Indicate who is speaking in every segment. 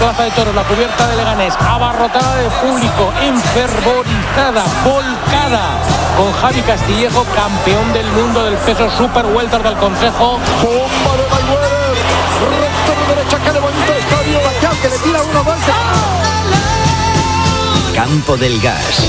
Speaker 1: Plaza de Toros, la cubierta de Leganés, abarrotada de público, enfervorizada, volcada, con Javi Castillejo, campeón del mundo del peso super welter del Consejo.
Speaker 2: Bomba de Mayweather, recto de derecha que levanta el estadio, Gachao, que le tira uno más.
Speaker 3: Campo del Gas.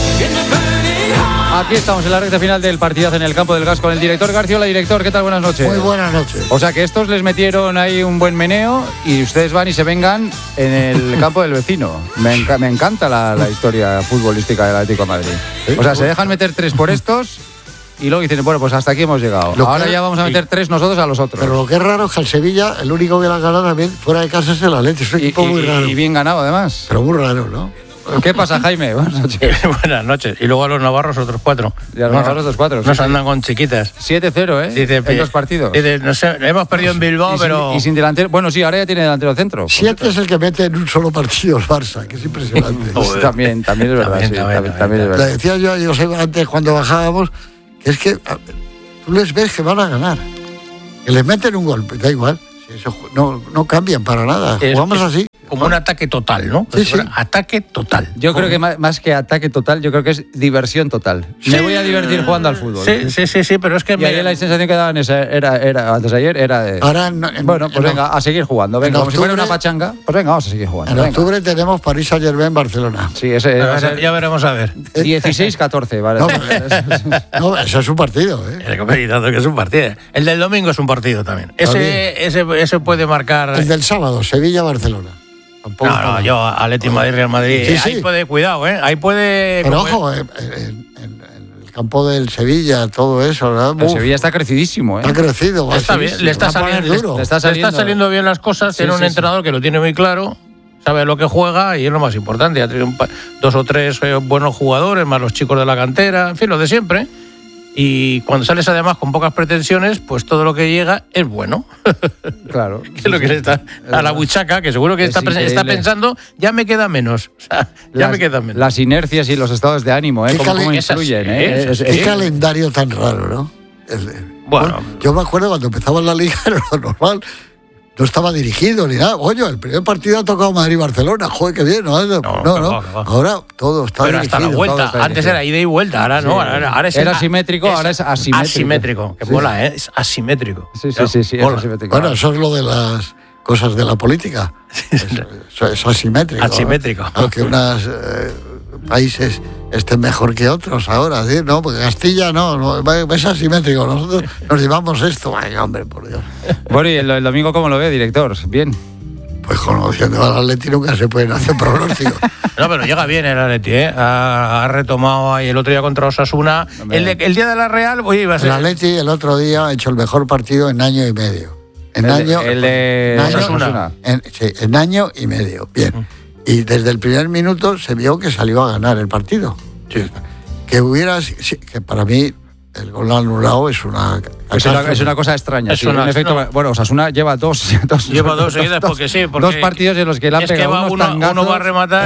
Speaker 4: Aquí estamos en la recta final del partidazo en el Campo del Gas con el director García. Hola, director, ¿qué tal? Buenas noches.
Speaker 2: Muy buenas noches.
Speaker 4: O sea que estos les metieron ahí un buen meneo y ustedes van y se vengan en el campo del vecino. Me encanta la historia futbolística del Atlético de Madrid. O sea, se dejan meter 3 por estos y luego dicen, bueno, pues hasta aquí hemos llegado. Ahora ya vamos a meter 3 nosotros a los otros.
Speaker 2: Pero lo que es raro es que al Sevilla, el único que la ha ganado también fuera de casa es el Atleti. Es un equipo muy raro.
Speaker 4: Y bien ganado, además.
Speaker 2: Pero muy raro, ¿no?
Speaker 4: ¿Qué pasa, Jaime? Buenas noches.
Speaker 5: Buenas noches. Y luego a los navarros otros 4.
Speaker 4: Y a los navarros otros 4.
Speaker 5: Nos andan con chiquitas.
Speaker 4: 7-0, ¿eh?
Speaker 5: Dice,
Speaker 4: en 2 partidos.
Speaker 5: Dice, no sé, hemos perdido en Bilbao,
Speaker 4: y sin delantero. Bueno, sí, ahora ya tiene delantero centro.
Speaker 2: 7 es el que mete en un solo partido el Barça, que es impresionante.
Speaker 4: También es verdad, también es verdad.
Speaker 2: Le decía yo sé, antes cuando bajábamos, que es que tú les ves que van a ganar. Que les meten un golpe, da igual. Eso no cambian para nada. Jugamos así.
Speaker 5: Como un ataque total, ¿no?
Speaker 2: Sí, sí.
Speaker 5: Ataque total.
Speaker 4: Yo creo que más que ataque total, yo creo que es diversión total. Sí. Me voy a divertir jugando al fútbol.
Speaker 5: Sí, pero es que...
Speaker 4: Y ayer la sensación que daban era antes de ayer era de...
Speaker 2: Ahora
Speaker 4: bueno, pues venga, a seguir jugando. Venga, como si fuera una pachanga, pues venga, vamos a seguir jugando.
Speaker 2: En octubre tenemos París Saint-Germain en Barcelona.
Speaker 4: Sí, ese
Speaker 5: ya veremos a ver.
Speaker 4: 16-14, vale.
Speaker 2: No, eso es un partido, ¿eh?
Speaker 5: Que es un partido. El del domingo es un partido también. Ese puede marcar...
Speaker 2: El del sábado, Sevilla-Barcelona.
Speaker 5: No, yo Atleti Madrid, Real Madrid.
Speaker 2: Sí.
Speaker 5: Ahí puede, cuidado, ¿eh? Ahí puede...
Speaker 2: Pero ojo, en el campo del Sevilla, todo eso, ¿verdad?
Speaker 4: El Sevilla está crecidísimo, ¿eh?
Speaker 2: Ha crecido.
Speaker 5: Está bien, le está saliendo bien las cosas. Tiene un entrenador que lo tiene muy claro, sabe lo que juega y es lo más importante. Ha tenido 2 o 3 buenos jugadores, más los chicos de la cantera, en fin, lo de siempre. Y cuando sales además con pocas pretensiones, pues todo lo que llega es bueno.
Speaker 4: Claro.
Speaker 5: Que es lo que está a la buchaca, que seguro que está pensando, ya me queda menos. O sea, me queda menos.
Speaker 4: Las inercias y los estados de ánimo, ¿eh? Cómo influyen, ¿eh?
Speaker 2: Qué calendario tan raro, ¿no? Bueno, yo me acuerdo cuando empezaba la liga, era lo normal. No estaba dirigido ni nada. Oye, el primer partido ha tocado Madrid-Barcelona. Joder, qué bien. No. Ahora todo está
Speaker 5: pero
Speaker 2: dirigido.
Speaker 5: Hasta la vuelta. Antes era ida y vuelta. Ahora no. Ahora es
Speaker 4: era simétrico, ahora es asimétrico.
Speaker 5: Asimétrico. Que mola, ¿eh? Es asimétrico.
Speaker 4: Sí, es asimétrico.
Speaker 2: Bueno, eso es lo de las cosas de la política. Eso es asimétrico.
Speaker 5: Asimétrico.
Speaker 2: Aunque unos países estén mejor que otros ahora, ¿sí? No, porque Castilla no, es asimétrico. Nosotros nos llevamos esto. Ay, hombre, por Dios.
Speaker 4: Bueno, ¿y el domingo cómo lo ve, director? ¿Bien?
Speaker 2: Pues conociendo al Atleti nunca se pueden hacer pronósticos.
Speaker 5: No, pero llega bien el Atleti, ¿eh? Ha retomado ahí el otro día contra Osasuna. El día de la Real, oye, iba a ser...
Speaker 2: El Atleti el otro día ha hecho el mejor partido en año y medio. En
Speaker 4: Osasuna.
Speaker 2: En año y medio, bien. Y desde el primer minuto se vio que salió a ganar el partido.
Speaker 5: Sí.
Speaker 2: Que para mí el gol anulado es una
Speaker 4: cosa extraña.
Speaker 5: Es un efecto.
Speaker 4: No. Bueno, Osasuna lleva dos
Speaker 5: seguidas porque sí. Porque
Speaker 4: 2 partidos en los que le han pegado
Speaker 5: uno va a rematar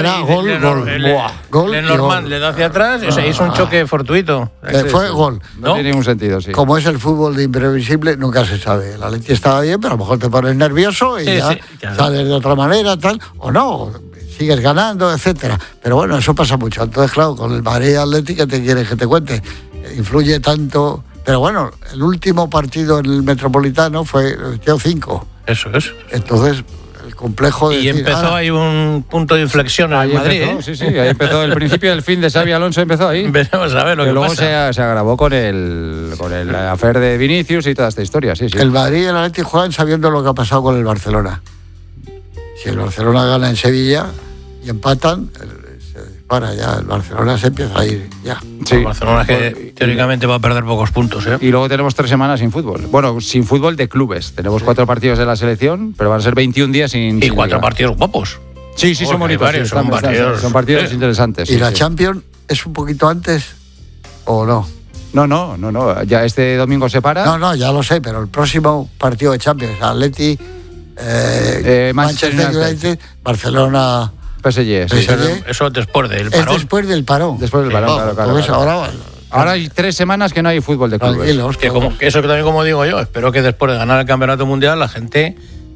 Speaker 2: gol.
Speaker 5: Lenormand le da hacia atrás y se hizo un choque fortuito.
Speaker 2: Fue gol.
Speaker 4: No tiene ningún sentido, sí.
Speaker 2: Como es el fútbol de imprevisible, nunca se sabe. El Atleti estaba bien, pero a lo mejor te pones nervioso y sales de otra manera, tal, o no. Sigues ganando, etcétera. Pero bueno, eso pasa mucho. Entonces, claro, con el Madrid Atleti, ¿qué te quieres que te cuente? Influye tanto. Pero bueno, el último partido en el Metropolitano fue 5.
Speaker 5: Eso es.
Speaker 2: Entonces, el complejo de...
Speaker 5: Y empezó ahí un punto de inflexión en Madrid.
Speaker 4: Sí, ahí empezó el principio del fin de Xabi Alonso, empezó ahí.
Speaker 5: Veremos a ver lo que
Speaker 4: luego
Speaker 5: pasa.
Speaker 4: se agravó con el affair de Vinicius y toda esta historia, sí.
Speaker 2: El Madrid y el Atleti juegan sabiendo lo que ha pasado con el Barcelona. Si el Barcelona gana en Sevilla y empatan, se dispara ya. El Barcelona se empieza a ir ya.
Speaker 4: Sí.
Speaker 5: El Barcelona que teóricamente va a perder pocos puntos, ¿eh?
Speaker 4: Y luego tenemos 3 semanas sin fútbol. Bueno, sin fútbol de clubes. Tenemos 4 partidos de la selección, pero van a ser 21 días sin...
Speaker 5: Y 4 partidos guapos.
Speaker 4: Sí, son bonitos. Son partidos interesantes.
Speaker 2: ¿Y la Champions es un poquito antes o no?
Speaker 4: No. Ya este domingo se para.
Speaker 2: No, ya lo sé, pero el próximo partido de Champions, Atleti, Manchester United, Barcelona,
Speaker 4: PSG.
Speaker 5: Eso después del parón.
Speaker 2: Es después del parón.
Speaker 4: Claro. Ahora hay 3 semanas que no hay fútbol de clubes.
Speaker 5: Eso también, como digo yo, espero que después de ganar el Campeonato Mundial la gente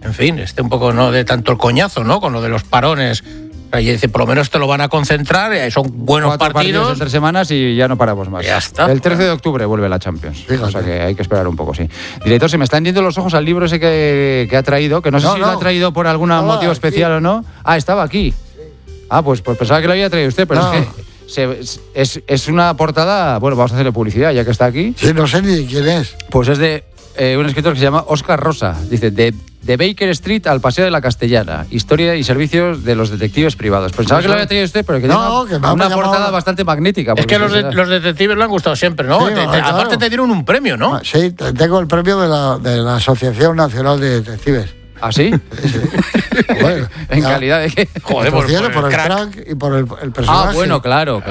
Speaker 5: en fin, esté un poco no de tanto el coñazo, ¿no? Con lo de los parones. Y dice, por lo menos te lo van a concentrar, son buenos
Speaker 4: 4 partidos en 3 semanas y ya no paramos más.
Speaker 5: Ya está.
Speaker 4: El 13 de octubre vuelve la Champions.
Speaker 2: Fíjate.
Speaker 4: O sea que hay que esperar un poco, sí. Director, se me están yendo los ojos al libro ese que ha traído, que no sé si lo ha traído por algún motivo especial o no. Ah, estaba aquí. Pues pensaba que lo había traído usted, pero es que es una portada. Bueno, vamos a hacerle publicidad ya que está aquí.
Speaker 2: Sí, no sé ni quién es.
Speaker 4: Pues es de un escritor que se llama Óscar Rosa. Dice, de Baker Street al Paseo de la Castellana, historia y servicios de los detectives privados. Pensaba que lo había traído usted, pero que tiene una portada bastante magnífica.
Speaker 5: Es que los detectives le han gustado siempre, ¿no?
Speaker 2: Sí,
Speaker 5: aparte te dieron un premio, ¿no?
Speaker 2: Sí, tengo el premio de la Asociación Nacional de Detectives.
Speaker 4: ¿Ah, sí?
Speaker 2: Sí. Bueno,
Speaker 4: ¿En calidad de qué?
Speaker 2: Joder, por el crack y por el personaje.
Speaker 4: Ah, bueno, claro.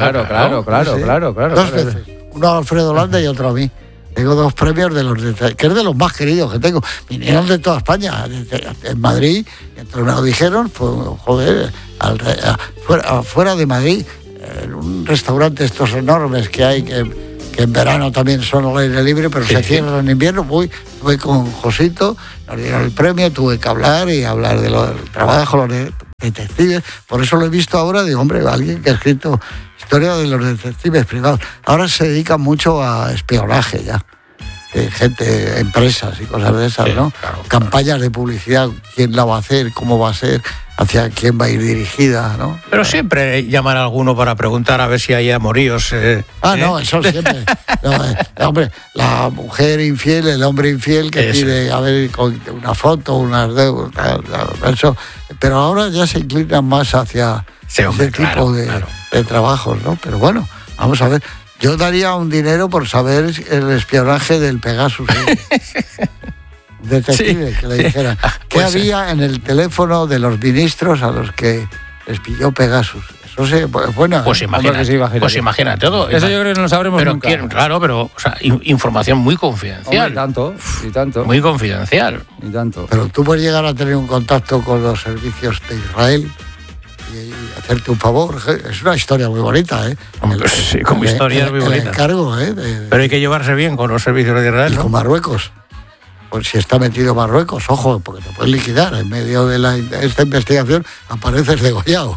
Speaker 2: 2 veces. Uno a Alfredo Landa y otro a mí. Tengo 2 premios que es de los más queridos que tengo. Vinieron de toda España, en Madrid, y entonces me lo dijeron, pues, joder, fuera de Madrid, en un restaurante estos enormes que hay, que en verano también son al aire libre, pero se cierran en invierno. Fui con Josito, nos dieron el premio, tuve que hablar de los trabajos, los detectives. Por eso lo he visto ahora, digo, hombre, alguien que ha escrito historia de los detectives privados. Ahora se dedican mucho a espionaje ya. Gente, empresas y cosas de esas, ¿no? Claro. Campañas de publicidad, quién la va a hacer, cómo va a ser, hacia quién va a ir dirigida, ¿no?
Speaker 5: Pero siempre llaman a alguno para preguntar a ver si hay amoríos.
Speaker 2: No, eso siempre. No, hombre, la mujer infiel, el hombre infiel que pide, a ver, con una foto, unas deudas, eso. Pero ahora ya se inclinan más hacia ese tipo de trabajos, ¿no? Pero bueno, vamos a ver. Yo daría un dinero por saber el espionaje del Pegasus. Detective, que le dijera qué había en el teléfono de los ministros a los que les pilló Pegasus. Eso sí, bueno.
Speaker 5: Pues imagínate todo.
Speaker 4: Eso yo creo que no lo sabremos nunca.
Speaker 5: Claro, pero información muy confidencial.
Speaker 4: Y tanto.
Speaker 5: Muy confidencial.
Speaker 4: Y tanto.
Speaker 2: Pero tú puedes llegar a tener un contacto con los servicios de Israel y hacerte un favor. Es una historia muy bonita, ¿eh?
Speaker 5: Sí, como historia es muy bonita.
Speaker 2: El encargo,
Speaker 5: pero hay que llevarse bien con los servicios de Israel,
Speaker 2: y con Marruecos. Pues si está metido Marruecos, ojo, porque te puedes liquidar. En medio de esta investigación apareces degollado.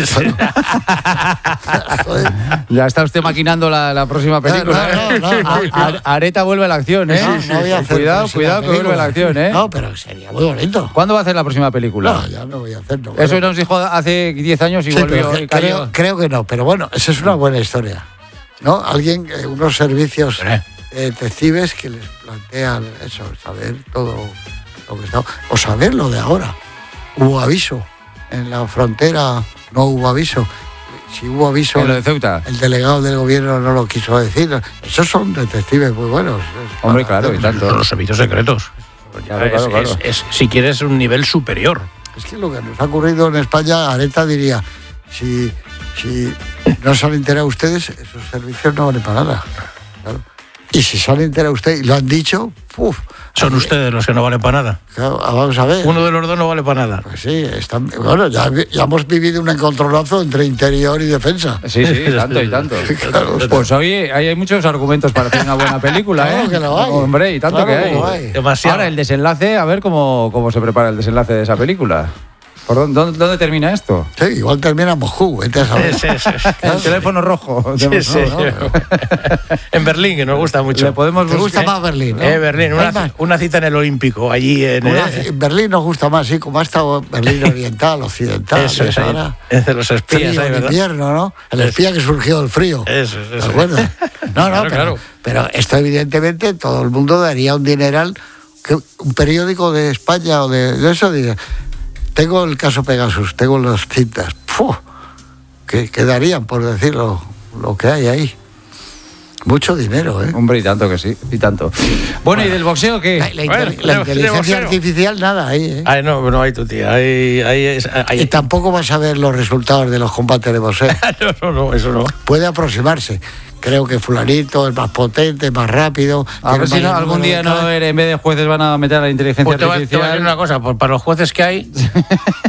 Speaker 4: Ya está usted maquinando la próxima película.
Speaker 2: No.
Speaker 4: Areta vuelve a la acción, ¿eh?
Speaker 2: No voy a hacer
Speaker 4: Cuidado que vuelve a la acción, ¿eh?
Speaker 2: No, pero sería muy bonito.
Speaker 4: ¿Cuándo va a hacer la próxima película?
Speaker 2: No, ya no voy a hacer. No,
Speaker 4: eso nos dijo hace 10 años y volvió.
Speaker 2: Creo que no, pero bueno, esa es una buena historia, ¿no? Unos servicios detectives que les plantean eso, saber todo lo que está, o saber lo de ahora. Hubo aviso en la frontera, no hubo aviso. Si hubo aviso,
Speaker 4: en lo de Ceuta,
Speaker 2: el delegado del gobierno no lo quiso decir. Esos son detectives muy buenos.
Speaker 4: Hombre, claro, y tanto.
Speaker 5: Los servicios secretos. Claro. Es, si quieres, un nivel superior.
Speaker 2: Es que lo que nos ha ocurrido en España, Areta diría, si no se han enterado ustedes, esos servicios no valen para nada. Claro. Y si se han enterado ustedes y lo han dicho,
Speaker 5: son ustedes los que no valen para nada.
Speaker 2: Claro, vamos a ver.
Speaker 5: Uno de los dos no vale para nada.
Speaker 2: Pues sí, bueno, ya hemos vivido un encontronazo entre interior y defensa.
Speaker 4: Sí, tanto y tanto.
Speaker 2: Claro,
Speaker 4: pues hoy hay muchos argumentos para hacer una buena película,
Speaker 2: claro, que lo hay.
Speaker 4: Hombre, y tanto que hay.
Speaker 5: Demasiado.
Speaker 4: Ahora el desenlace, a ver cómo se prepara el desenlace de esa película. ¿Dónde termina esto?
Speaker 2: Sí, igual termina en Moscú, vete a saber.
Speaker 4: Sí. El teléfono rojo.
Speaker 5: Sí. En Berlín, que nos gusta mucho.
Speaker 2: ¿Te gusta más Berlín, no?
Speaker 5: Berlín, una cita en el Olímpico, allí en...
Speaker 2: Berlín nos gusta más, sí, como ha estado Berlín oriental, occidental.
Speaker 5: Eso es,
Speaker 2: ahora.
Speaker 5: Es de los espías.
Speaker 2: Frío, en invierno, ¿no? El espía que surgió del frío.
Speaker 5: Eso.
Speaker 2: ¿Te acuerdas? Claro. Pero esto evidentemente todo el mundo daría un dineral, que un periódico de España o de eso diría... Tengo el caso Pegasus, tengo las cintas. Que darían por decirlo lo que hay ahí. Mucho dinero, ¿eh?
Speaker 4: Hombre, y tanto que sí, y tanto. Bueno, ¿y del boxeo qué?
Speaker 2: La inteligencia artificial, nada ahí, ¿eh?
Speaker 5: No hay tu tía.
Speaker 2: Y tampoco vas a ver los resultados de los combates de boxeo.
Speaker 5: No, eso no.
Speaker 2: Puede aproximarse. Creo que fulanito es más potente, más rápido.
Speaker 4: A ver si algún día en vez de jueces van a meter a la inteligencia artificial.
Speaker 5: Te voy a decir una cosa, para los jueces que hay,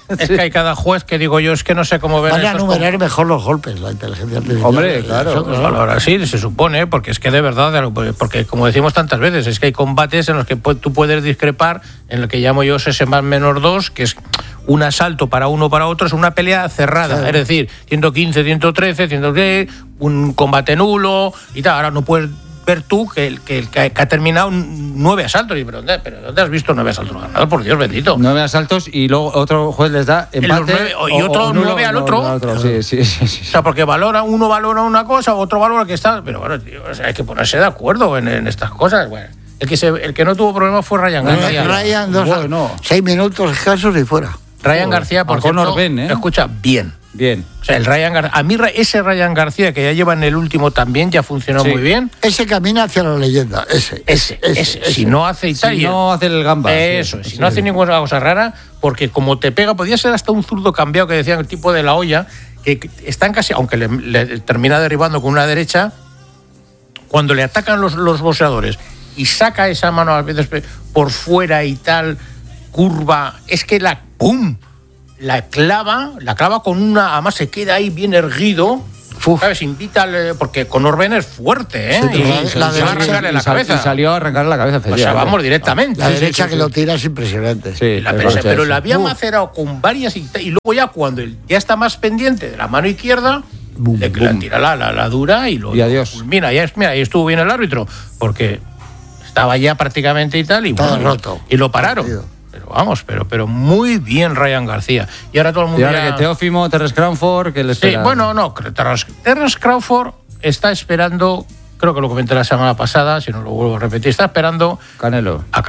Speaker 5: Es que hay cada juez que digo yo, es que no sé cómo ver.
Speaker 2: Van a numerar mejor los golpes, la inteligencia artificial.
Speaker 4: Hombre, claro.
Speaker 5: Ahora sí, se supone, porque es que de verdad, porque como decimos tantas veces, es que hay combates en los que tú puedes discrepar, en lo que llamo yo ese +2, que es un asalto para uno para otro, es una pelea cerrada, claro. Es decir, 115, 113, 110, un combate nulo y tal. Ahora no puedes ver tú que ha terminado 9 asaltos. ¿Pero dónde has visto 9 asaltos ganados? Por Dios bendito.
Speaker 4: 9 asaltos y luego otro juez les da empate.
Speaker 5: Y otro 9 al otro.
Speaker 4: Sí.
Speaker 5: O sea, porque uno valora una cosa, otro valora que está... Pero bueno, tío, o sea, hay que ponerse de acuerdo en estas cosas. Bueno, el que no tuvo problemas fue Ryan García.
Speaker 2: Ryan, 6 minutos escasos y fuera.
Speaker 5: Ryan García, por cierto, escucha bien. O sea, a mí ese Ryan García que ya lleva en el último también ya funcionó muy bien.
Speaker 2: Ese camina hacia la leyenda, ese.
Speaker 5: Si no hace Italia.
Speaker 4: Si no hace el gamba.
Speaker 5: Eso, si no hace ninguna cosa rara, porque como te pega, podía ser hasta un zurdo cambiado que decían el tipo de la olla, que están casi, aunque le termina derribando con una derecha, cuando le atacan los boxeadores y saca esa mano a veces por fuera y tal, curva, es que ¡pum! La clava con una... Además se queda ahí bien erguido. ¿Sabes? Porque Conor Ben es fuerte, ¿eh?
Speaker 2: Sí,
Speaker 5: y va a arrancarle la cabeza.
Speaker 4: Y salió a arrancarle la cabeza.
Speaker 5: O sea, vamos directamente.
Speaker 2: La derecha que lo tira es impresionante.
Speaker 4: Sí,
Speaker 5: pero la había macerado con varias y luego ya cuando ya está más pendiente de la mano izquierda, le tira la dura y
Speaker 4: adiós.
Speaker 5: Mira, ahí estuvo bien el árbitro, porque estaba ya prácticamente y tal, y
Speaker 2: todo roto.
Speaker 5: Y lo pararon. Pero muy bien Ryan García. Y ahora todo el mundo.
Speaker 4: Y ahora que Teófimo, Terence Crawford, que le espera.
Speaker 5: Sí, bueno, no, Terence Crawford está esperando, creo que lo comenté la semana pasada, si no lo vuelvo a repetir, está esperando a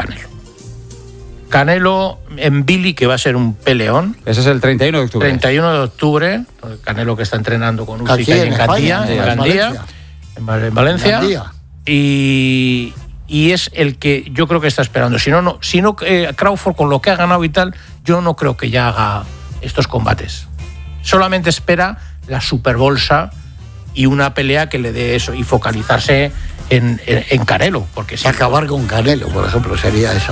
Speaker 5: Canelo en Billy, que va a ser un peleón.
Speaker 4: Ese es el 31 de octubre.
Speaker 5: 31 de octubre, Canelo que está entrenando con Usyk en Gandía, en Valencia. Y es el que yo creo que está esperando. Si no Crawford, con lo que ha ganado y tal, yo no creo que ya haga estos combates. Solamente espera la superbolsa y una pelea que le dé eso y focalizarse en Canelo. Porque
Speaker 2: acabar con Canelo, por ejemplo, sería eso.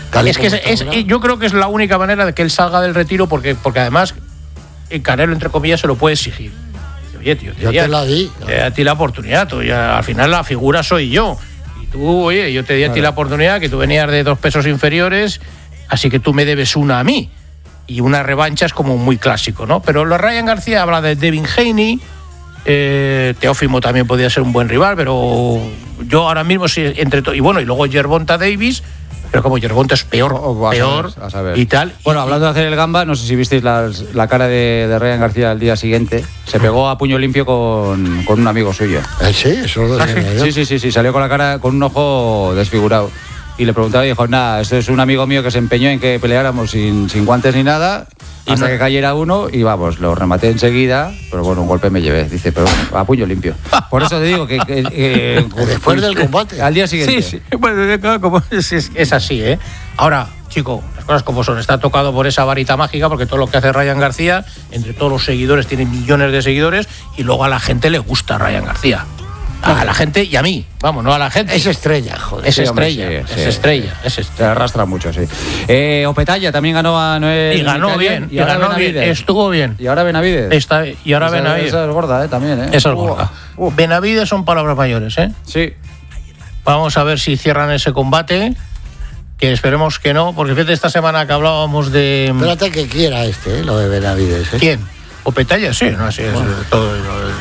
Speaker 5: Yo creo que es la única manera de que él salga del retiro, porque además Canelo, entre comillas, se lo puede exigir. Oye, tío,
Speaker 2: yo te la di.
Speaker 5: Te a ti la oportunidad. Al final la figura soy yo. Yo te di a ti la oportunidad, que tú venías de 2 pesos inferiores, así que tú me debes una a mí. Y una revancha es como muy clásico, ¿no? Pero Ryan García habla de Devin Haney, Teófimo también podría ser un buen rival, pero yo ahora mismo sí, y luego Gervonta Davis, pero como Gervonta es peor
Speaker 4: a saber.
Speaker 5: Y tal.
Speaker 4: Bueno, hablando de hacer el gamba, no sé si visteis la cara de Ryan García al día siguiente. Se pegó a puño limpio con un amigo suyo.
Speaker 2: Sí, eso lo
Speaker 4: Sí, salió con la cara, con un ojo desfigurado. Y le preguntaba y dijo, nada, esto es un amigo mío que se empeñó en que peleáramos sin guantes ni nada, hasta que cayera uno y vamos, lo rematé enseguida, pero bueno, un golpe me llevé. Dice, pero bueno, a puño limpio. Por eso te digo que
Speaker 2: después del combate.
Speaker 4: Al día siguiente.
Speaker 5: Sí. Bueno, es así, ¿eh? Ahora, chico, las cosas como son. Está tocado por esa varita mágica, porque todo lo que hace Ryan García, entre todos los seguidores, tiene millones de seguidores, y luego a la gente le gusta Ryan García. A la gente y a mí, vamos, no a la gente.
Speaker 2: Es estrella, joder.
Speaker 5: Es estrella.
Speaker 4: Se arrastra mucho, sí. Opetaya también ganó a Noel.
Speaker 5: Y ganó bien, estuvo bien.
Speaker 4: Y ahora Benavides.
Speaker 5: Benavides.
Speaker 4: Esa es gorda, también, ¿eh?
Speaker 5: Esa es gorda. Benavides son palabras mayores, ¿eh?
Speaker 4: Sí.
Speaker 5: Vamos a ver si cierran ese combate, que esperemos que no, porque fíjate, esta semana que hablábamos de...
Speaker 2: Espérate que quiera lo de Benavides, ¿eh?
Speaker 5: ¿Quién? Opetaya, sí, no, sí, todo.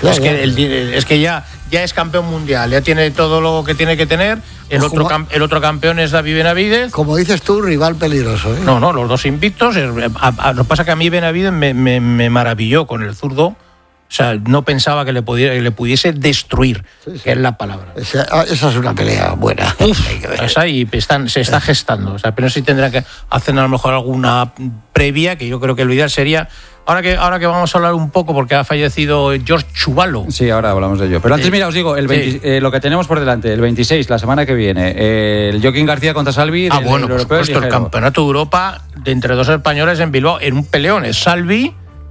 Speaker 5: Es que ya es campeón mundial, ya tiene todo lo que tiene que tener. El otro campeón es David Benavides.
Speaker 2: Como dices tú, rival peligroso, ¿eh?
Speaker 5: No, los dos invictos. Lo que pasa que a mí Benavides me maravilló con el zurdo. O sea, no pensaba que le pudiese destruir, que es la palabra.
Speaker 2: Esa es una pelea buena.
Speaker 5: Esa y se está gestando. O sea, pero sí tendrá que hacer a lo mejor alguna previa, que yo creo que lo ideal sería... Ahora que vamos a hablar un poco, porque ha fallecido George Chuvalo.
Speaker 4: Sí, ahora hablamos de ello. Pero antes, mira, os digo, lo que tenemos por delante, el 26, la semana que viene, el Joaquín García contra Salvi.
Speaker 5: Por supuesto, el Campeonato de Europa de entre 2 españoles en Bilbao, en un peleón. Es Salvi,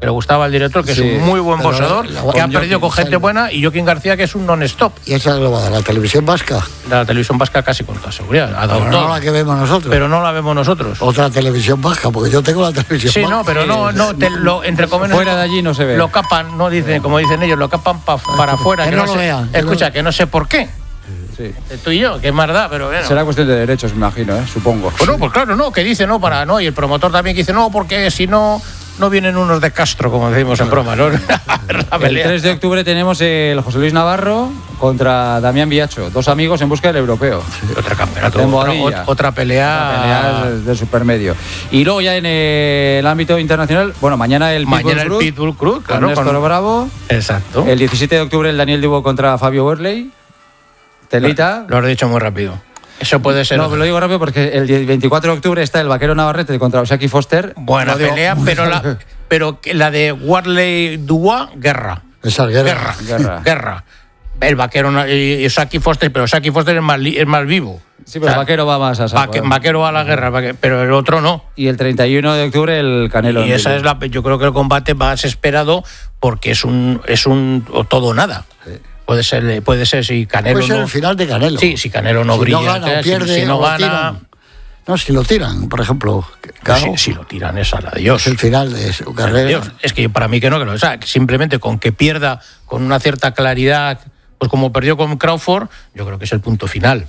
Speaker 5: que le gustaba al director, que es un muy buen boxeador, que ha perdido con gente buena, y Joaquín García, que es un non-stop.
Speaker 2: ¿Y esa lo va a dar la televisión vasca?
Speaker 5: La televisión vasca casi con toda seguridad.
Speaker 2: Pero no la que vemos nosotros.
Speaker 5: Pero no la vemos nosotros.
Speaker 2: Otra televisión vasca, porque yo tengo la televisión vasca.
Speaker 5: Sí, no, pero entre comillas,
Speaker 4: fuera de allí no se ve.
Speaker 5: Lo capan, no dicen, como dicen ellos, lo capan para afuera.
Speaker 2: Que no lo vean.
Speaker 5: Escucha, que no sé por qué.
Speaker 4: Sí.
Speaker 5: Tú y yo, que más da, pero bueno.
Speaker 4: Será cuestión de derechos, me imagino, supongo.
Speaker 5: Pues no, pues claro, no, que dice no, y el promotor también que dice no, porque si no vienen unos de Castro, como decimos en broma, ¿no?
Speaker 4: El 3 de octubre tenemos el José Luis Navarro contra Damián Villacho, 2 amigos en busca del europeo.
Speaker 5: Sí. Otro campeonato, otra pelea
Speaker 4: del supermedio. Y luego ya en el ámbito internacional, bueno, mañana el
Speaker 5: Pitbull Cruz,
Speaker 4: claro, con Néstor Bravo.
Speaker 5: Exacto.
Speaker 4: El 17 de octubre el Daniel Dubo contra Fabio Werley. Telita.
Speaker 5: Lo has dicho muy rápido. Eso puede ser.
Speaker 4: No, lo digo rápido porque el 24 de octubre está el Vaquero Navarrete contra Osaki Foster.
Speaker 5: Buena pelea, pero la de Warley Dubois, guerra.
Speaker 2: Esa guerra.
Speaker 5: El Vaquero y Osaki Foster, pero Osaki Foster es más vivo.
Speaker 4: Sí, pero el Vaquero va más a saco.
Speaker 5: Vaquero va a la guerra, pero el otro no.
Speaker 4: Y el 31 de octubre el Canelo.
Speaker 5: Y esa es yo creo que el combate más esperado, porque es un o todo o nada. Sí. Puede ser si Canelo
Speaker 2: puede ser el final de Canelo.
Speaker 5: Sí, si Canelo no brilla,
Speaker 2: no gana, o pierde,
Speaker 5: si no
Speaker 2: o
Speaker 5: gana.
Speaker 2: Tiran. No, si lo tiran, por ejemplo.
Speaker 5: Claro. Si lo tiran, es a la Dios.
Speaker 2: Es el final de su carrera.
Speaker 5: Es que para mí que no, o sea, simplemente con que pierda con una cierta claridad, pues como perdió con Crawford, yo creo que es el punto final.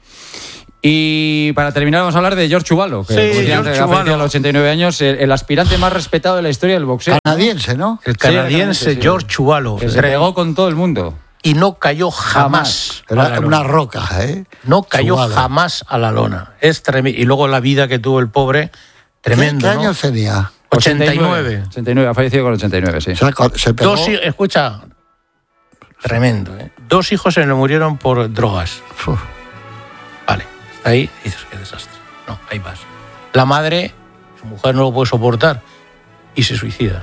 Speaker 4: Y para terminar vamos a hablar de George Chuvalo, que
Speaker 5: George Chuvalo,
Speaker 4: a los 89 años, el aspirante más respetado de la historia del boxeo.
Speaker 2: Canadiense, ¿no?
Speaker 5: El canadiense George Chuvalo.
Speaker 4: Que se pegó con todo el mundo.
Speaker 5: Y no cayó jamás.
Speaker 2: Era una roca, ¿eh?
Speaker 5: No cayó
Speaker 2: Chuvalo.
Speaker 5: Jamás a la lona. Es tremendo. Y luego la vida que tuvo el pobre, tremendo.
Speaker 2: ¿Qué años tenía?
Speaker 5: 89.
Speaker 4: 89, ha fallecido con 89, sí.
Speaker 2: O sea, se pegó.
Speaker 5: Escucha, tremendo, ¿eh? 2 hijos se le murieron por drogas.
Speaker 2: Uf.
Speaker 5: Vale, hasta ahí dices, qué desastre. No, ahí vas. La madre, su mujer no lo puede soportar y se suicida.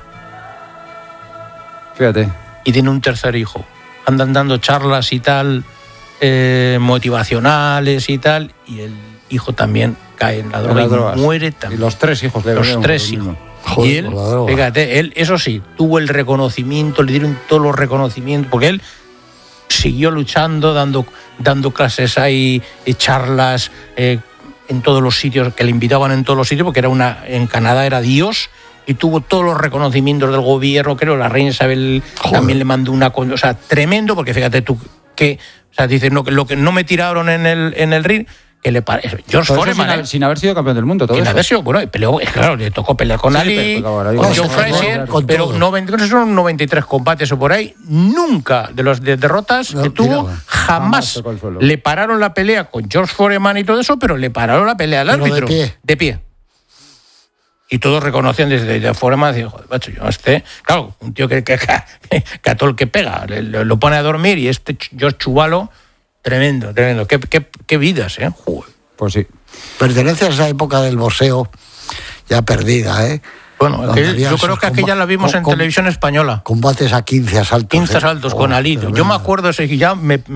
Speaker 4: Fíjate.
Speaker 5: Y tiene un tercer hijo. Andan dando charlas y tal, motivacionales y tal, y el hijo también cae en la droga y muere también.
Speaker 4: Y los 3 hijos de
Speaker 5: los 3 hijos.
Speaker 2: Joder,
Speaker 5: y él, fíjate, él, eso sí, tuvo el reconocimiento, le dieron todos los reconocimientos, porque él siguió luchando, dando clases ahí, charlas en todos los sitios, que le invitaban en todos los sitios, porque en Canadá era Dios, y tuvo todos los reconocimientos del gobierno, creo, la reina Isabel también le mandó una cosa, o sea, tremendo, porque fíjate tú, que, o sea, dices, no, lo que no me tiraron en el ring, que le parece. George Foreman,
Speaker 4: sin haber sido campeón del mundo, todo
Speaker 5: sin
Speaker 4: eso.
Speaker 5: Haber sido, bueno, peleó, claro, le tocó pelear con Ali, con Joe Frazier, pero son 93 combates o por ahí, nunca de los de derrotas que tuvo, jamás le pararon la pelea con George Foreman y todo eso, pero le pararon la pelea al árbitro. De pie. Y todos reconocían desde Foreman, digo, joder, macho, yo claro, un tío que a todo el que pega, lo pone a dormir, y George Chuvalo, tremendo. Qué vidas, ¿eh? Joder.
Speaker 4: Pues sí.
Speaker 2: Pertenece a esa época del boxeo ya perdida, ¿eh?
Speaker 5: Bueno, yo creo que aquella la vimos en televisión española.
Speaker 2: Combates a 15 asaltos.
Speaker 5: 15 asaltos con Ali. Yo me acuerdo, ya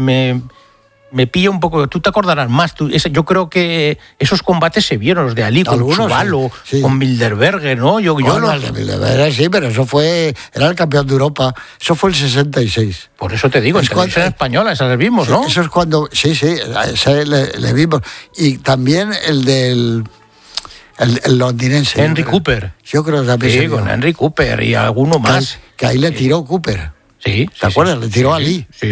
Speaker 5: me pilla un poco. Tú te acordarás más. Yo creo que esos combates se vieron, los de Ali, con Chuvalo, sí. Con Bilderberger, ¿no?
Speaker 2: Bilderberger sí, pero eso era el campeón de Europa. Eso fue el 66.
Speaker 5: Por eso te digo, en televisión española, esas le vimos, ¿no?
Speaker 2: Eso es cuando, sí, ese le vimos. Y también el del... El londinense.
Speaker 5: Henry Cooper.
Speaker 2: Yo creo que también.
Speaker 5: Sí, con Henry Cooper y alguno más.
Speaker 2: Que ahí le tiró Cooper.
Speaker 5: Sí.
Speaker 2: ¿Te acuerdas? Le tiró a Ali.
Speaker 5: Sí.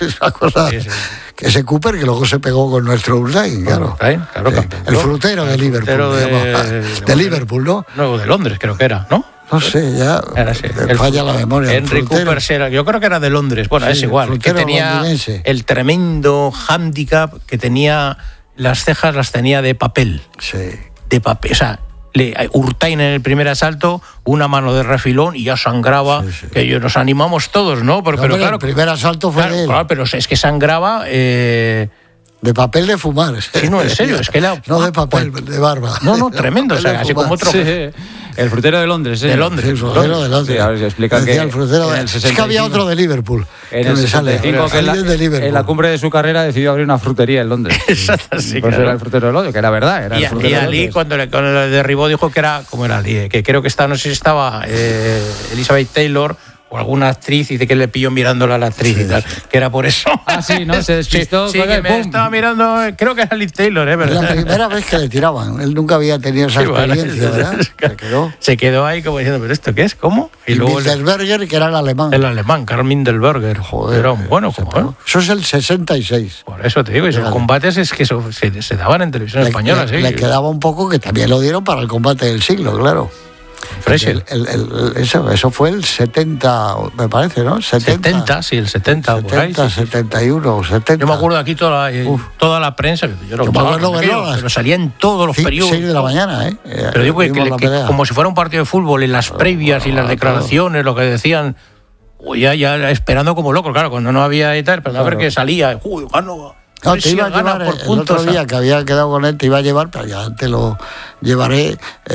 Speaker 2: Que ese Cooper que luego se pegó con nuestro Ursain, claro. El frutero de Liverpool. De Liverpool, ¿no?
Speaker 5: No, de Londres creo que era, ¿no?
Speaker 2: No sé, ya falla la memoria.
Speaker 5: Henry Cooper yo creo que era de Londres. Bueno, es igual. Que tenía londinense. El tremendo hándicap que tenía, las cejas las tenía de papel.
Speaker 2: Sí.
Speaker 5: De papel, o sea, Urtain en el primer asalto, una mano de refilón y ya sangraba, que nos animamos todos, ¿no? Pero claro,
Speaker 2: el primer asalto fue de él.
Speaker 5: Claro, pero es que sangraba
Speaker 2: De papel de fumar.
Speaker 5: Sí, no, en serio, es que era...
Speaker 2: No de papel, de barba.
Speaker 5: No, tremendo, o sea, así como otro...
Speaker 4: Sí. El frutero de Londres,
Speaker 5: De Londres.
Speaker 2: Sí, el frutero de Londres.
Speaker 4: Sí, a ver si explican que...
Speaker 2: El frutero de... Es que había otro de Liverpool.
Speaker 4: En el 65, que en la cumbre de su carrera decidió abrir una frutería en Londres.
Speaker 5: Exacto, sí,
Speaker 4: pues
Speaker 5: claro.
Speaker 4: era el frutero de Londres, que era verdad. Era el frutero
Speaker 5: y Ali,
Speaker 4: de
Speaker 5: cuando le derribó, dijo que era... ¿Cómo era Ali? Que creo que no sé si estaba Elizabeth Taylor... o alguna actriz, dice que le pilló mirándola a la actriz y tal, que era por eso.
Speaker 4: Ah, sí, ¿no? Se despistó.
Speaker 5: Sí, que me estaba mirando, creo que era Liz Taylor, ¿verdad?
Speaker 2: La primera vez que le tiraban, él nunca había tenido esa experiencia, ¿verdad?
Speaker 5: Se quedó ahí como diciendo, ¿pero esto qué es? ¿Cómo?
Speaker 2: Y luego Mindelberger, que era el alemán.
Speaker 5: El alemán, Karl Mindelberger.
Speaker 2: Joder,
Speaker 5: era un bueno jugador.
Speaker 2: Eso es el 66.
Speaker 5: Por eso te digo, y esos combates es que se daban en televisión española.
Speaker 2: Le quedaba un poco, que también lo dieron para el combate del siglo, claro. Eso fue el 70, me parece, ¿no?
Speaker 5: 70, sí, el 70.
Speaker 2: 70,
Speaker 5: por ahí, sí.
Speaker 2: 71, 70.
Speaker 5: Yo me acuerdo aquí toda la prensa, pero salía en todos los periódicos.
Speaker 2: 6 de la mañana, ¿eh?
Speaker 5: Pero digo que como si fuera un partido de fútbol, en las previas y las declaraciones, lo que decían, ya esperando como loco, claro, cuando no había y tal, pero a ver qué salía. Ganó.
Speaker 2: No, te iba a llevar por puntos, el otro día que había quedado con él, te iba a llevar, pero ya te lo llevaré,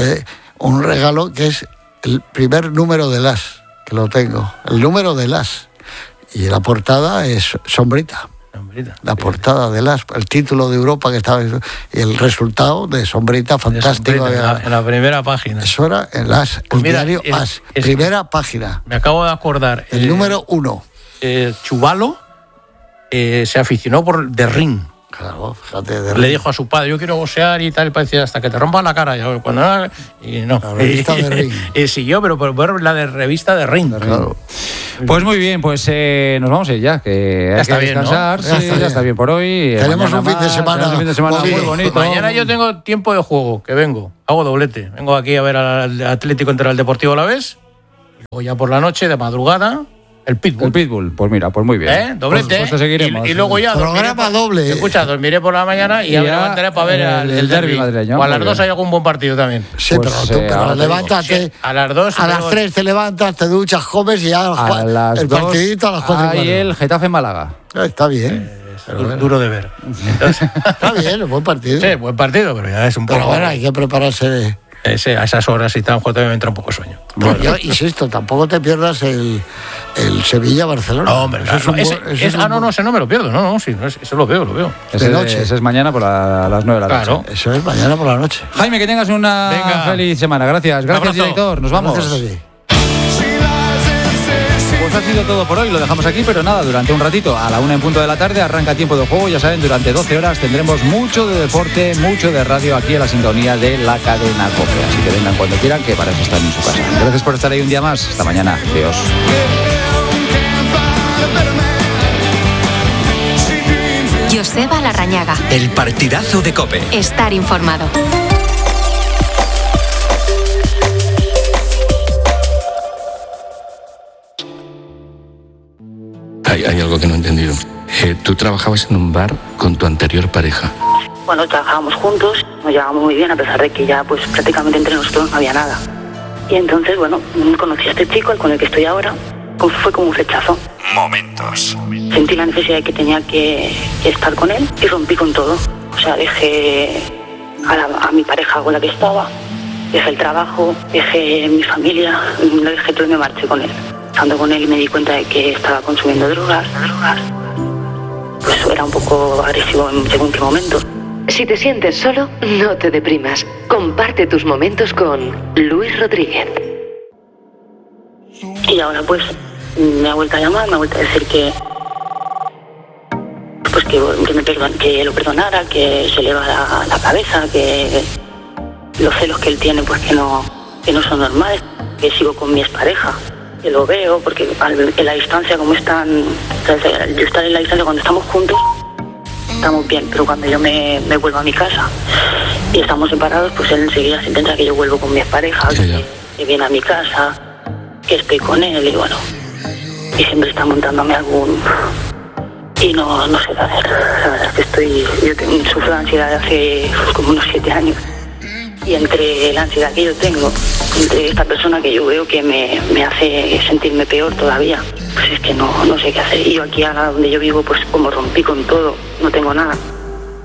Speaker 2: un regalo que es el primer número del As, que lo tengo, el número del As, y la portada es Sombrita. La portada del As, el título de Europa que estaba, y el resultado de Sombrita, fantástico.
Speaker 5: En la primera página.
Speaker 2: Eso era el As, pues el diario As, primera página.
Speaker 5: Me acabo de acordar.
Speaker 2: El número 1.
Speaker 5: Chuvalo se aficionó por The Ring.
Speaker 2: Claro, fíjate.
Speaker 5: Le dijo a su padre, yo quiero boxear y tal, y parecía hasta que te rompan la cara. Y no.
Speaker 2: La revista de Ring.
Speaker 5: Y siguió, pero por ver la de revista de Ring.
Speaker 2: Claro.
Speaker 4: Pues muy bien, pues nos vamos a ir ya, que hay que descansar.
Speaker 5: Bien, ¿no?
Speaker 4: Ya está bien por hoy.
Speaker 2: Tenemos un fin de semana
Speaker 4: muy bonito.
Speaker 5: Mañana yo tengo tiempo de juego, que vengo. Hago doblete. Vengo aquí a ver al Atlético contra el Deportivo Alavés. Y luego ya por la noche, de madrugada, el Pitbull.
Speaker 4: Pues mira, pues muy bien.
Speaker 5: Doblete.
Speaker 4: Pues seguiremos.
Speaker 5: Y luego ya
Speaker 2: programa doble.
Speaker 5: Escucha, dormiré por la mañana y ya me levantaré para ver el derbi
Speaker 4: madrileño.
Speaker 5: O a las 2 hay algún buen partido también.
Speaker 2: Sí,
Speaker 4: pues,
Speaker 2: pero levántate.
Speaker 5: Sí, a las 2.
Speaker 2: A las 3 te levantas, te duchas, comes y ya el partidito a las 4
Speaker 4: y el Getafe Málaga.
Speaker 2: Está bien.
Speaker 5: Duro de ver. Entonces,
Speaker 2: está bien, es buen partido.
Speaker 5: Sí, buen partido, pero ya es un poco.
Speaker 2: Pero bueno, hay que prepararse.
Speaker 5: A esas horas, y tan fuerte, me entra un poco de sueño.
Speaker 2: Bueno, yo insisto, tampoco te pierdas el Sevilla-Barcelona.
Speaker 5: No, hombre, ese no me lo pierdo. No, sí, eso lo veo.
Speaker 4: Ese es mañana por las 9 de la noche.
Speaker 2: Eso es mañana por la noche.
Speaker 4: Jaime, que tengas una feliz semana. Gracias, director. Nos vamos.
Speaker 2: Gracias a ti.
Speaker 4: Pues ha sido todo por hoy, lo dejamos aquí, pero nada, durante un ratito, a la 1 en punto de la tarde, arranca Tiempo de Juego. Ya saben, durante 12 horas tendremos mucho de deporte, mucho de radio aquí en la sintonía de la cadena COPE. Así que vengan cuando quieran, que para eso están en su casa. Gracias por estar ahí un día más. Hasta mañana. Adiós.
Speaker 3: Joseba Larrañaga.
Speaker 6: El partidazo de COPE.
Speaker 3: Estar informado.
Speaker 7: Hay algo que no he entendido. Tú trabajabas en un bar con tu anterior pareja.
Speaker 8: Bueno, trabajábamos juntos, nos llevábamos muy bien, a pesar de que ya pues prácticamente entre nosotros no había nada. Y entonces, bueno, conocí a este chico, el con el que estoy ahora, pues fue como un rechazo.
Speaker 6: Momentos.
Speaker 8: Sentí la necesidad de que tenía que estar con él y rompí con todo. O sea, dejé a mi pareja con la que estaba, dejé el trabajo, dejé mi familia, lo dejé todo y me marché con él. Estando con él y me di cuenta de que estaba consumiendo drogas. Pues era un poco agresivo en según qué momento.
Speaker 9: Si te sientes solo, no te deprimas. Comparte tus momentos con Luis Rodríguez.
Speaker 8: Y ahora pues me ha vuelto a llamar, me ha vuelto a decir que lo perdonara, que se le va la cabeza, que los celos que él tiene pues que no son normales, que sigo con mi expareja. Que lo veo, porque en la distancia, como están, yo estar en la distancia cuando estamos juntos, estamos bien, pero cuando yo me vuelvo a mi casa y estamos separados, pues él enseguida se intenta que yo vuelvo con mi expareja, que viene a mi casa, que estoy con él, y bueno, y siempre está montándome algún... Y no sé, la verdad es que yo sufro de ansiedad hace como unos 7 años. Y entre la ansiedad que yo tengo, entre esta persona que yo veo que me hace sentirme peor todavía, pues es que no sé qué hacer. Y yo aquí, donde yo vivo, pues como rompí con todo, no tengo nada.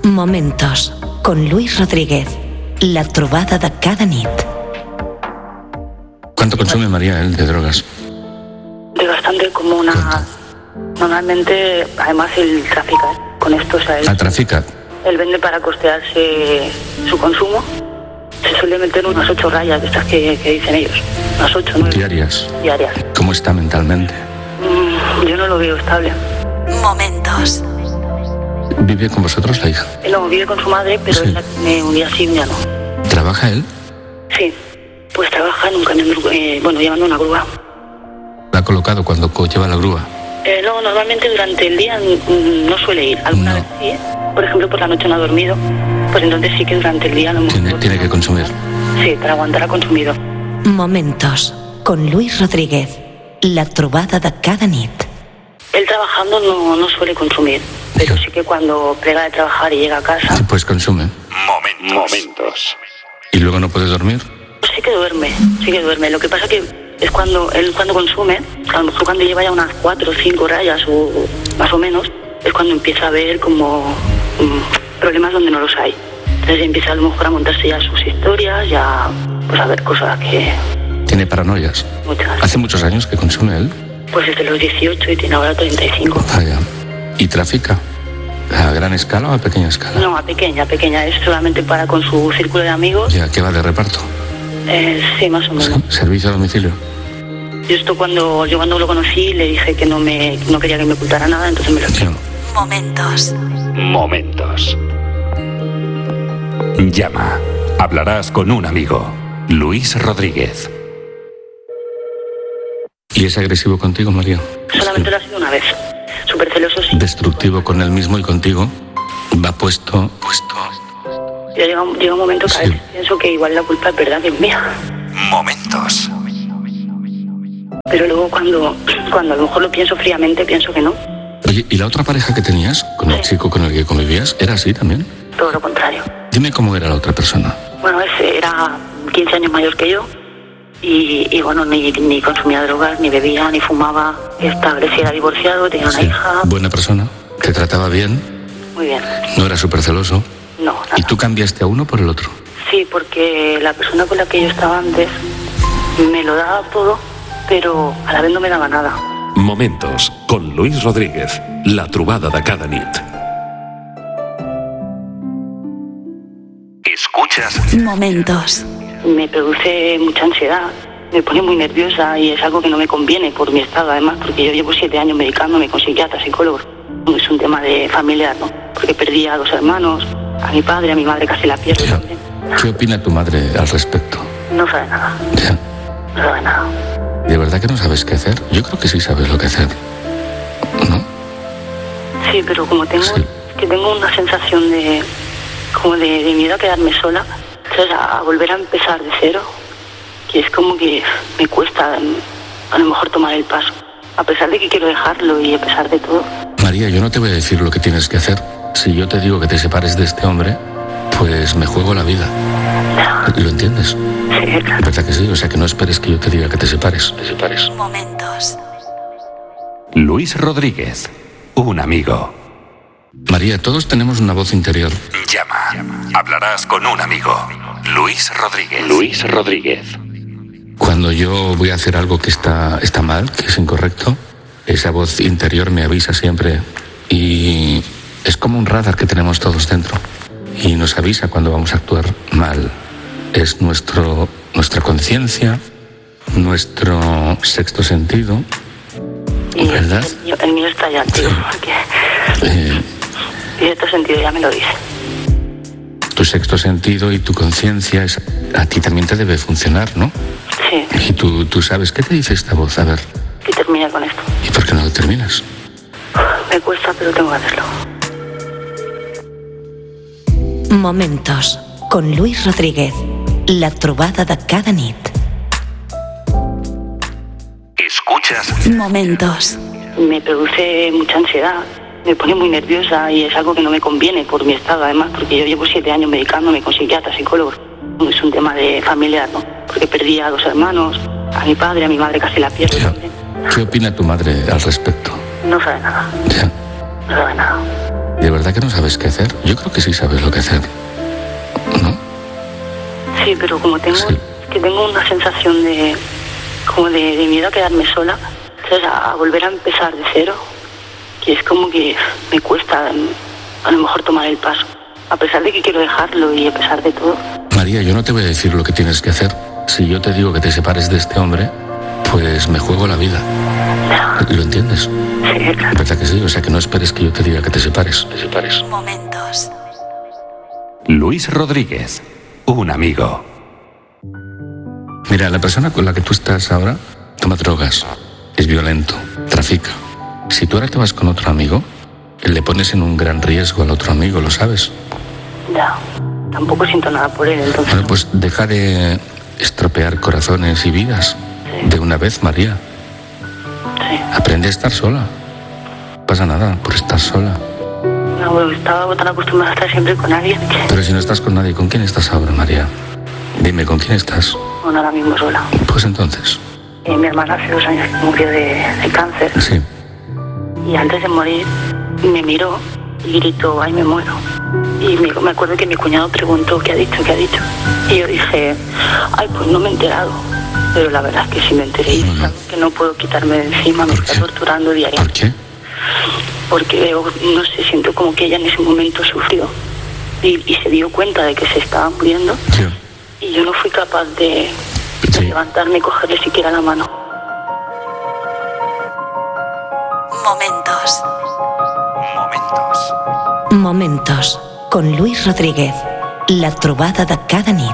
Speaker 10: Momentos con Luis Rodríguez. La trobada de cada nit.
Speaker 7: ¿Cuánto consume María él de drogas?
Speaker 8: De bastante, como una...
Speaker 7: ¿Cuánto?
Speaker 8: Normalmente, además, él trafica con esto, o sea,
Speaker 7: ¿Trafica?
Speaker 8: Él vende para costearse su consumo. Se suele meter unas 8 rayas de estas que dicen ellos. Unas 8, 9.
Speaker 7: ¿Diarias?
Speaker 8: Diarias.
Speaker 7: ¿Cómo está mentalmente?
Speaker 8: Yo no lo veo estable.
Speaker 10: Momentos.
Speaker 7: ¿Vive con vosotros la hija?
Speaker 8: No, vive con su madre, pero
Speaker 7: Sí.
Speaker 8: él la tiene un día sí, un día no.
Speaker 7: ¿Trabaja él?
Speaker 8: Sí, pues trabaja en un camión, llevando una grúa.
Speaker 7: ¿La ha colocado cuando lleva la grúa?
Speaker 8: No, normalmente durante el día no suele ir. Alguna vez sí, por ejemplo, por la noche no ha dormido. Pues entonces sí que durante el día a lo mejor...
Speaker 7: Tiene que consumir.
Speaker 8: Sí, para aguantar ha consumido.
Speaker 10: Momentos con Luis Rodríguez. La trobada de cada nit.
Speaker 8: Él trabajando no suele consumir, pero sí que cuando plega de trabajar y llega a casa...
Speaker 7: Sí, pues consume.
Speaker 6: Momentos.
Speaker 7: ¿Y luego no puede dormir?
Speaker 8: Pues sí que duerme. Lo que pasa que es cuando él consume, a lo mejor cuando lleva ya unas 4 o 5 rayas o más o menos, es cuando empieza a ver como problemas donde no los hay. Entonces empieza a lo mejor a montarse ya sus historias, ya pues a ver cosas que...
Speaker 7: ¿Tiene paranoias?
Speaker 8: Muchas.
Speaker 7: ¿Hace muchos años que consume él?
Speaker 8: Pues desde los 18 y tiene ahora 35.
Speaker 7: Vaya. ¿Y trafica? ¿A gran escala o a pequeña escala?
Speaker 8: No, a pequeña. Es solamente para con su círculo de amigos.
Speaker 7: ¿Ya qué va de reparto?
Speaker 8: Sí, más o menos.
Speaker 7: ¿Sí? ¿Servicio a domicilio?
Speaker 8: Yo cuando lo conocí le dije que no quería que me ocultara nada, entonces me lo dijo.
Speaker 10: Momentos.
Speaker 6: Llama. Hablarás con un amigo. Luis Rodríguez.
Speaker 7: ¿Y es agresivo contigo, María?
Speaker 8: Solamente lo ha sido una vez. Súper celoso, sí.
Speaker 7: Destructivo con él mismo y contigo. Va puesto.
Speaker 8: Ya llega un momento que a veces pienso que igual la culpa es verdad que es mía.
Speaker 6: Momentos.
Speaker 8: Pero luego cuando a lo mejor lo pienso fríamente, pienso que no.
Speaker 7: Oye, ¿y la otra pareja que tenías, con el chico con el que convivías, era así también?
Speaker 8: Todo lo contrario.
Speaker 7: Dime cómo era la otra persona.
Speaker 8: Bueno, ese era 15 años mayor que yo. Y bueno, ni consumía drogas, ni bebía, ni fumaba. Era divorciado, tenía una hija.
Speaker 7: Buena persona. Te trataba bien.
Speaker 8: Muy bien.
Speaker 7: No era súper celoso.
Speaker 8: No, nada.
Speaker 7: ¿Y tú cambiaste a uno por el otro?
Speaker 8: Sí, porque la persona con la que yo estaba antes me lo daba todo, pero a la vez no me daba nada.
Speaker 6: Momentos con Luis Rodríguez. La trobada de cada nit. Escuchas.
Speaker 10: Momentos.
Speaker 8: Me produce mucha ansiedad, me pone muy nerviosa y es algo que no me conviene por mi estado, además, porque yo llevo 7 años medicándome con psiquiatras, psicólogos. Es un tema de familiar, ¿no? Porque perdí a 2 hermanos, a mi padre, a mi madre casi la pierdo también.
Speaker 7: ¿Qué opina tu madre al respecto?
Speaker 8: No sabe nada.
Speaker 7: Ya.
Speaker 8: No sabe nada.
Speaker 7: ¿De verdad que no sabes qué hacer? Yo creo que sí sabes lo que hacer. ¿No?
Speaker 8: Sí, pero como tengo una sensación de miedo a quedarme sola, entonces a volver a empezar de cero, que es como que me cuesta a lo mejor tomar el paso, a pesar de que quiero dejarlo y a pesar de todo.
Speaker 7: María, yo no te voy a decir lo que tienes que hacer. Si yo te digo que te separes de este hombre, pues me juego la vida.
Speaker 8: No.
Speaker 7: ¿Lo entiendes?
Speaker 8: Sí, claro.
Speaker 7: ¿Verdad que sí? O sea, que no esperes que yo te diga que te separes.
Speaker 10: Momentos.
Speaker 6: Luis Rodríguez. Un amigo.
Speaker 7: María, todos tenemos una voz interior.
Speaker 6: Llama. Hablarás con un amigo. Luis Rodríguez.
Speaker 7: Cuando yo voy a hacer algo que está mal, que es incorrecto, esa voz interior me avisa siempre. Y es como un radar que tenemos todos dentro. Y nos avisa cuando vamos a actuar mal. Es nuestra conciencia, nuestro sexto sentido, ¿verdad?
Speaker 8: El mío está ya, tío, porque... Y este sentido ya me lo dice.
Speaker 7: Tu sexto sentido y tu conciencia a ti también te debe funcionar, ¿no?
Speaker 8: Sí.
Speaker 7: Y tú sabes, ¿qué te dice esta voz? A ver.
Speaker 8: Que termine con esto.
Speaker 7: ¿Y por qué no lo terminas?
Speaker 8: Me cuesta, pero tengo que hacerlo.
Speaker 10: Momentos con Luis Rodríguez. La trobada de cada nit.
Speaker 6: Escuchas.
Speaker 10: Momentos.
Speaker 8: Me produce mucha ansiedad, me pone muy nerviosa y es algo que no me conviene por mi estado, además, porque yo llevo 7 años medicándome con psiquiatras, psicólogos. Es un tema de familiar, ¿no? Porque perdí a 2 hermanos, a mi padre, a mi madre casi la pierdo también.
Speaker 7: ¿Qué opina tu madre al respecto?
Speaker 8: No sabe nada.
Speaker 7: Ya.
Speaker 8: No sabe nada.
Speaker 7: ¿De verdad que no sabes qué hacer? Yo creo que sí sabes lo que hacer, ¿no?
Speaker 8: Sí, pero como tengo una sensación de miedo a quedarme sola, entonces a volver a empezar de cero, que es como que me cuesta a lo mejor tomar el paso, a pesar de que quiero dejarlo y a pesar de todo.
Speaker 7: María, yo no te voy a decir lo que tienes que hacer. Si yo te digo que te separes de este hombre, pues me juego la vida. ¿Lo entiendes?
Speaker 8: Sí, claro.
Speaker 7: ¿Verdad que sí? O sea, que no esperes que yo te diga que te separes.
Speaker 3: Momentos.
Speaker 6: Luis Rodríguez, un amigo.
Speaker 7: Mira, la persona con la que tú estás ahora toma drogas, es violento, trafica. Si tú ahora te vas con otro amigo, le pones en un gran riesgo al otro amigo, ¿lo sabes?
Speaker 8: Ya, tampoco siento nada por él, entonces.
Speaker 7: Bueno, pues deja de estropear corazones y vidas. Sí. De una vez, María.
Speaker 8: Sí.
Speaker 7: Aprende a estar sola. No pasa nada por estar sola.
Speaker 8: No, bueno, estaba tan acostumbrada a estar siempre con alguien que...
Speaker 7: Pero si no estás con nadie, ¿con quién estás ahora, María? Dime, ¿con quién estás?
Speaker 8: Bueno, ahora mismo sola.
Speaker 7: Pues entonces.
Speaker 8: Mi hermana hace 2 años que murió de cáncer.
Speaker 7: Sí.
Speaker 8: Y antes de morir me miró y gritó, ay, me muero. Y me acuerdo que mi cuñado preguntó, ¿qué ha dicho? ¿Qué ha dicho? Y yo dije, ay, pues no me he enterado. Pero la verdad es que sí me enteré. Y es algo que no puedo quitarme de encima, me está torturando diariamente.
Speaker 7: ¿Por qué?
Speaker 8: Porque veo, no sé, siento como que ella en ese momento sufrió y se dio cuenta de que se estaba muriendo.
Speaker 7: Sí.
Speaker 8: Y yo no fui capaz de levantarme y cogerle siquiera la mano.
Speaker 10: Momentos con Luis Rodríguez. La trobada de cada nit.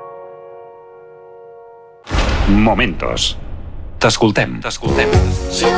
Speaker 6: Momentos. T'escoltem.